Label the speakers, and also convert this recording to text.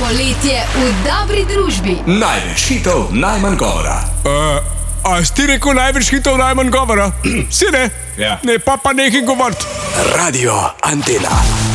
Speaker 1: Poletje v dobri družbi.
Speaker 2: Največ hitov, najmanj govora.
Speaker 3: A si ti rekel največ hitov, najmanj govora? Si ne?
Speaker 2: Ja.
Speaker 3: Ne, pa nekaj govoriti.
Speaker 2: Radio Antena.